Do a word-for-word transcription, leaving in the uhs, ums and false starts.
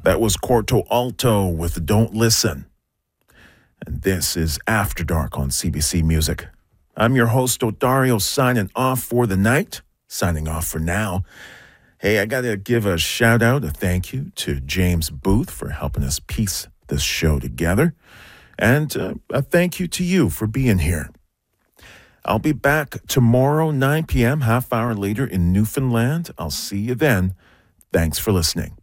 That was Corto Alto with Don't Listen. And this is After Dark on C B C Music. I'm your host, Odario, signing off for the night. Signing off for now. Hey, I got to give a shout out, a thank you to James Booth for helping us piece this show together. And uh, a thank you to you for being here. I'll be back tomorrow, nine p.m., half hour later in Newfoundland. I'll see you then. Thanks for listening.